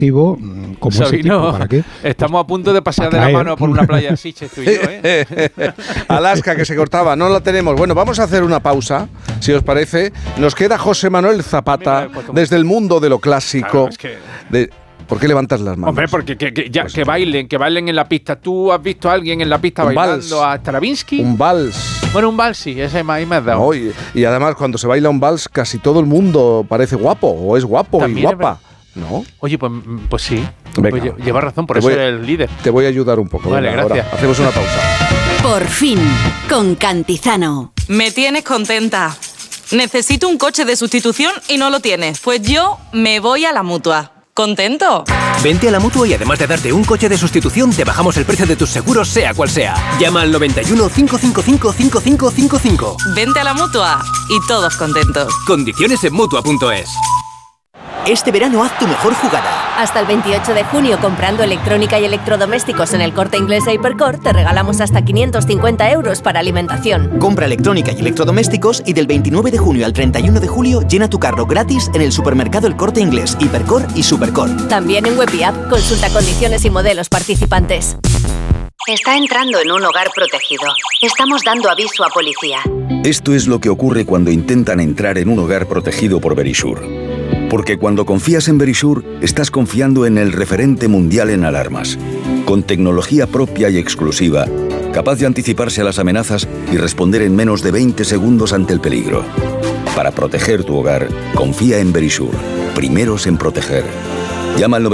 activo como ese tipo. ¿Para qué? Estamos a punto de pasear de la mano por una playa así, tú y yo, Alaska, que se cortaba, no la tenemos. Bueno, vamos a hacer una pausa, si os parece. Nos queda José Manuel Zapata, desde el mundo de lo clásico. Claro, ¿por qué levantas las manos? Hombre, porque que bailen en la pista. ¿Tú has visto a alguien en la pista bailando a Stravinsky? Un vals. Bueno, un vals sí, ese ahí me has dado. No, y además, cuando se baila un vals, casi todo el mundo parece guapo, o es guapo y guapa. ¿No? Oye, pues sí. Venga, pues llevas razón, por eso eres el líder. Te voy a ayudar un poco. Vale, venga, gracias. Ahora hacemos una pausa. Por fin, con Cantizano. Me tienes contenta. Necesito un coche de sustitución y no lo tienes. Pues yo me voy a la Mutua. ¿Contento? Vente a la Mutua y además de darte un coche de sustitución, te bajamos el precio de tus seguros, sea cual sea. Llama al 91 555 5555. Vente a la Mutua y todos contentos. Condiciones en Mutua.es. Este verano haz tu mejor jugada. Hasta el 28 de junio, comprando electrónica y electrodomésticos en el Corte Inglés e Hipercor, te regalamos hasta 550 euros para alimentación. Compra electrónica y electrodomésticos y del 29 de junio al 31 de julio llena tu carro gratis en el supermercado El Corte Inglés, Hipercor y Supercor. También en web y app, consulta condiciones y modelos participantes. Está entrando en un hogar protegido. Estamos dando aviso a policía. Esto es lo que ocurre cuando intentan entrar en un hogar protegido por Verisure. Porque cuando confías en Verisure, estás confiando en el referente mundial en alarmas. Con tecnología propia y exclusiva, capaz de anticiparse a las amenazas y responder en menos de 20 segundos ante el peligro. Para proteger tu hogar, confía en Verisure. Primeros en proteger. Llama al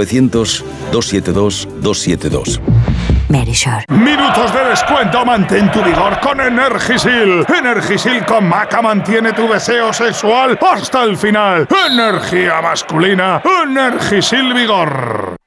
900-272-272. Verisure. Minutos de descuento, mantén tu vigor con Energisil. Energisil con Maca mantiene tu deseo sexual hasta el final. Energía masculina, Energisil Vigor.